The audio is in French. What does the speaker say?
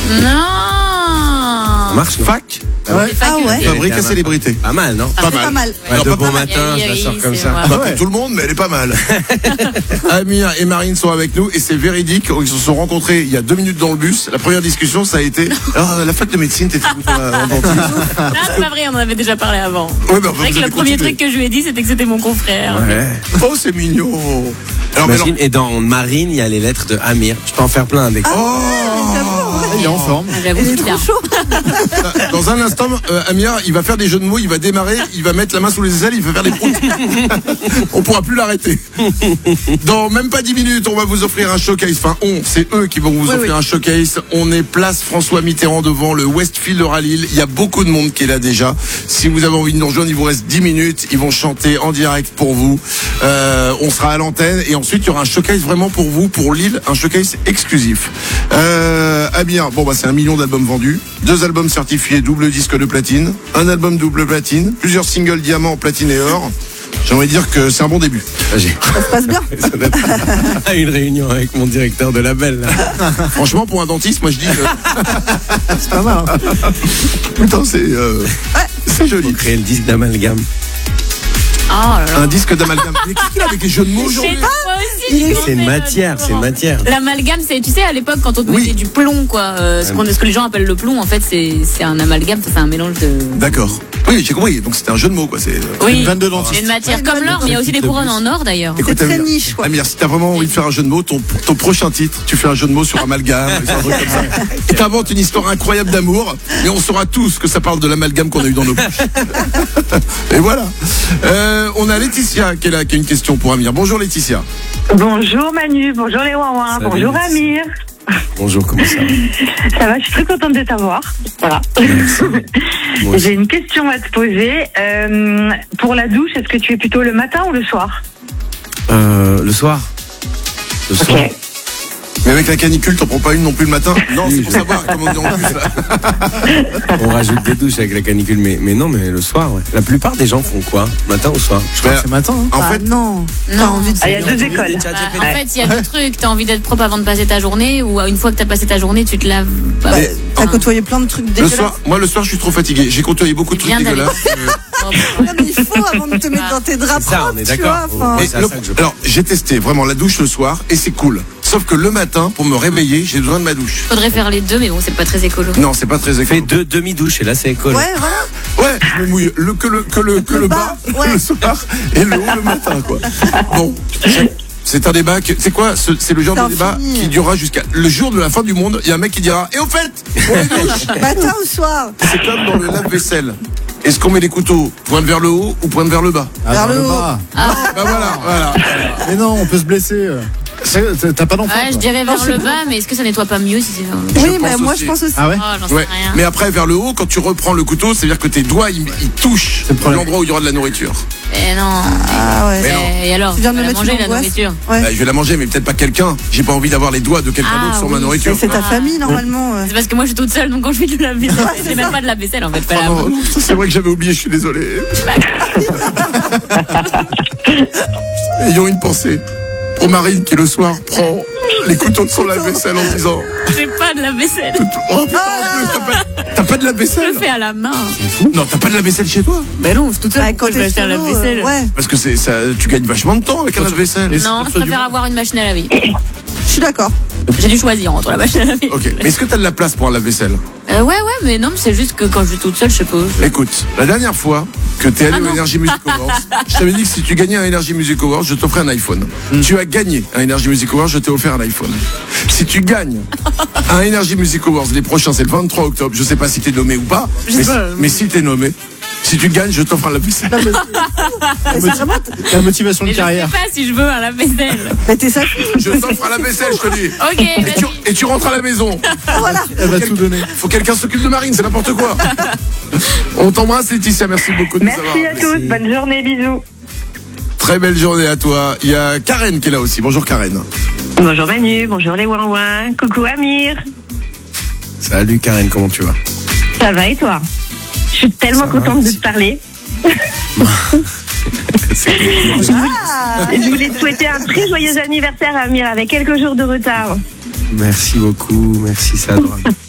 Ça marche, Fac. Ouais. Ah ouais. Fabrique à célébrité. Pas mal, non? Ah, c'est pas mal. Ouais, de pas bon mal. matin, je la sors comme c'est ça. vrai. Pas pour tout le monde, mais elle est pas mal. Amir et Marine sont avec nous et c'est véridique. Ils se sont rencontrés il y a 2 minutes dans le bus. La première discussion, ça a été alors, la fac de médecine, t'étais où en dentiste? Ah, c'est pas vrai, on en avait déjà parlé avant. Ouais, C'est vrai que le premier truc que je lui ai dit, c'était que c'était mon confrère. Ouais. Oh, c'est mignon. Alors, mais Imagine, et dans Marine, il y a les lettres de Amir. Je peux en faire plein avec. Il est en forme. Ah, j'avoue, Il est c'est trop bien. chaud. dans un instant, Amir, il va faire des jeux de mots, il va démarrer, il va mettre la main sous les aisselles, il va faire des proutes. On pourra plus l'arrêter. Dans même pas 10 minutes, on va vous offrir un showcase. Enfin, c'est eux qui vont vous offrir un showcase. On est place François Mitterrand devant le Westfield à Lille. Il y a beaucoup de monde qui est là déjà. Si vous avez envie de nous rejoindre, il vous reste 10 minutes. Ils vont chanter en direct pour vous. On sera à l'antenne et ensuite il y aura un showcase vraiment pour vous, pour Lille, un showcase exclusif. Amir, c'est 1 million d'albums vendus, 2 albums certifiés double disque de platine, un album double platine, plusieurs singles diamant, platine et or. J'aimerais dire que c'est un bon début. J'ai Ça se passe bien. une réunion avec mon directeur de label, là. Franchement, pour un dentiste, moi je dis C'est pas mal. putain, c'est joli. Créer le disque d'amalgame. Oh là là. Un disque d'amalgame. Mais qu'est-ce qu'il a avec les jeux de mots aujourd'hui? Moi aussi, j'ai C'est une pensé, matière, c'est une matière. L'amalgame, c'est, tu sais, à l'époque, quand on te Oui. mettait du plomb, quoi, ce que les gens appellent le plomb, en fait, c'est un amalgame, c'est un mélange de. D'accord. Oui, j'ai compris. Donc c'était un jeu de mots, quoi. C'est Oui, une vanne de c'est dentiste. une matière Ouais, comme l'or, mais il y a aussi des couronnes en or, d'ailleurs. Écoute, C'est très Amir, niche, quoi. Amir, si t'as vraiment envie de faire un jeu de mots, ton prochain titre, tu fais un jeu de mots sur amalgame, un truc comme ça. Et t'inventes une histoire incroyable d'amour, et on saura tous que ça parle de l'amalgame qu'on a eu dans nos bouches. Et voilà. On a Laetitia qui est là, qui a une question pour Amir. Bonjour Laetitia. Bonjour Manu, bonjour les Ouin-Ouin, Salut, bonjour Laetitia. Amir. Bonjour, comment ça va? Ça va, je suis très contente de t'avoir. Voilà. Moi aussi. J'ai une question à te poser. Pour la douche, est-ce que tu es plutôt le matin ou le soir? Le soir. Le soir. Ok. Mais avec la canicule, t'en prends pas une non plus le matin? Non, c'est pour savoir comment on dit en plus là. On rajoute des douches avec la canicule, mais non, mais le soir, ouais. La plupart des gens font quoi? Matin ou soir? Ben, C'est matin. en Ah fait, non. T'as Non. envie de. Ah, il y a 2 écoles. En fait, il y a deux trucs. T'as envie d'être propre avant de passer ta journée, ou une fois que t'as passé ta journée, tu te laves. Bah, Mais- T'as côtoyé plein de trucs le dégueulasses. soir, moi le soir, je suis trop fatigué. J'ai côtoyé beaucoup de trucs Bien d'aller. dégueulasses. Non, mais il faut avant de te mettre dans tes draps C'est ça, propres, on est tu d'accord. vois, enfin. Ouais, Et c'est à ça que je pense. alors, j'ai testé vraiment la douche le soir et c'est cool. Sauf que le matin, pour me réveiller, j'ai besoin de ma douche. Faudrait faire les deux, mais bon, c'est pas très écolo. Non, c'est pas très Fais écolo. 2 demi-douches et là, c'est écolo. Ouais, voilà. Ouais, je me mouille que le bas, ouais. le soir et le haut le matin, quoi. Bon, c'est un débat que, c'est quoi? C'est le genre C'est de débat infini. qui durera jusqu'à le jour de la fin du monde. Il y a un mec qui dira, et au fait, pour les douches, Matin ou soir. c'est comme dans le lave-vaisselle. Est-ce qu'on met les couteaux pointe vers le haut ou pointe vers le bas? Vers le haut. Bah voilà. Mais non, on peut se blesser. T'as pas d'enfant? Ouais, je toi dirais vers le bas, mais est-ce que ça nettoie pas mieux si c'est vers le bas? Oui, mais pense moi aussi. je pense aussi. Ah ouais? Oh, j'en sais Ouais. rien. Mais après, vers le haut, quand tu reprends le couteau, c'est-à-dire que tes doigts, ils touchent C'est le problème. l'endroit où il y aura de la nourriture. Eh non. Ah ouais. Mais non. Et alors, Tu viens de tu me vas la mettre manger, une la angoisse. nourriture. Ouais. Bah, je vais la manger, mais peut-être pas quelqu'un. J'ai pas envie d'avoir les doigts de quelqu'un Ah, d'autre sur ma oui, nourriture. C'est ta famille normalement. C'est parce que moi je suis toute seule, donc quand je fais de la vaisselle, c'est même pas de la vaisselle en fait. Pas Oh la- non, ça, c'est vrai que j'avais oublié, je suis désolé. Ayons une pensée pour Marine qui le soir prend les couteaux de son lave-vaisselle en disant C'est pas de la vaisselle. oh putain, t'as pas de Je lave-vaisselle? le fais à la main. Non, t'as pas de lave-vaisselle chez toi? Ben non, je suis toute seule. Ah, Pourquoi quand je vais t'es acheter la solo, vaisselle. ouais. Parce que tu gagnes vachement de temps avec un lave-vaisselle. Non, je préfère avoir une machine à laver. Je suis d'accord. J'ai dû choisir entre la machine à laver. Ok, mais est-ce que t'as de la place pour un lave-vaisselle? Ouais, mais non, mais c'est juste que quand je suis toute seule, je sais pas. Écoute, la dernière fois que t'es allé Ah au non. Energy Music Awards, je t'avais dit que si tu gagnais un Energy Music Awards, je t'offrais un iPhone. Tu as gagné un Energy Music Awards, je t'ai offert un iPhone. Si tu gagnes un Energy Music Awards, les prochains, c'est le 23 octobre, je sais pas si t'es nommé ou pas, mais si t'es nommé, si tu gagnes, je t'offre un lave-vaisselle. Mais c'est vraiment. La motivation de Et je sais carrière. pas si je veux un lave-vaisselle. Mais t'es ça. Je t'offre un lave-vaisselle, je te dis. Ok, vas-y. Et tu rentres à la maison. Voilà. Elle va tout donner. Faut que quelqu'un s'occupe de Marine, c'est n'importe quoi. On t'embrasse Laetitia, merci beaucoup de nous avoir. Merci à tous, bonne journée, bisous. Très belle journée à toi. Il y a Karen qui est là aussi. Bonjour Karen. Bonjour Manu, bonjour les Ouin-Ouin, coucou Amir. Salut Karen, comment tu vas? Ça va et toi? Je suis tellement contente de te parler. Et je voulais te souhaiter un très joyeux anniversaire Amir avec quelques jours de retard. Merci beaucoup, merci, c'est adorable.